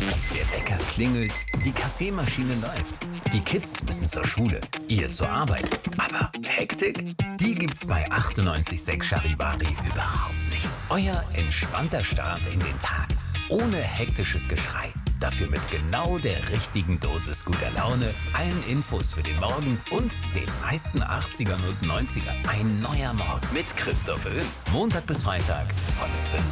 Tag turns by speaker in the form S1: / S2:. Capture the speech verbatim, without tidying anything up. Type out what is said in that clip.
S1: Der Wecker klingelt, die Kaffeemaschine läuft. Die Kids müssen zur Schule, ihr zur Arbeit. Aber Hektik? Die gibt's bei achtundneunzig Komma sechs Charivari überhaupt nicht. Euer entspannter Start in den Tag. Ohne hektisches Geschrei. Dafür mit genau der richtigen Dosis guter Laune, allen Infos für den Morgen und den meisten achtzigern und neunzigern. Ein neuer Morgen mit Christoph Öl. Montag bis Freitag von fünf